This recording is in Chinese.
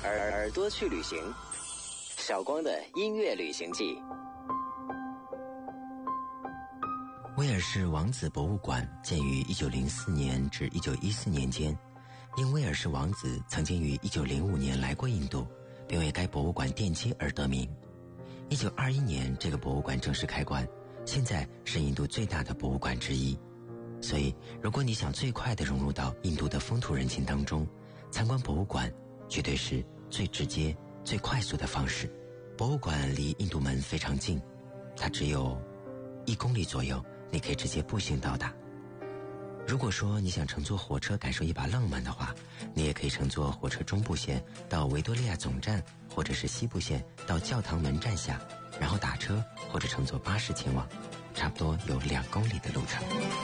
耳朵去旅行，小光的音乐旅行记。 威尔士王子博物馆建于1904年至1914年间，因威尔士王子曾经于1905年来过印度，并为该博物馆奠基而得名。1921年这个博物馆正式开馆，现在是印度最大的博物馆之一。所以如果你想最快地融入到印度的风土人情当中，参观博物馆绝对是最直接最快速的方式。博物馆离印度门非常近，它只有1公里左右，你可以直接步行到达。如果说你想乘坐火车感受一把浪漫的话，你也可以乘坐火车中部线到维多利亚总站，或者是西部线到教堂门站下，然后打车或者乘坐巴士前往，差不多有2公里的路程。